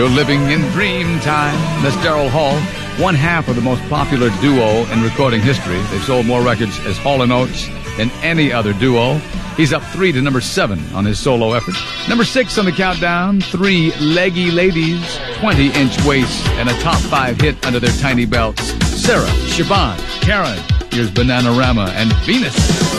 You're living in dream time. That's Daryl Hall, one half of the most popular duo in recording history. They've sold more records as Hall & Oates than any other duo. He's up 3 to number 7 on his solo effort. Number 6 on the countdown, 3 leggy ladies, 20-inch waists, and a top 5 hit under their tiny belts. Sarah, Siobhan, Karen, here's Bananarama and Venus.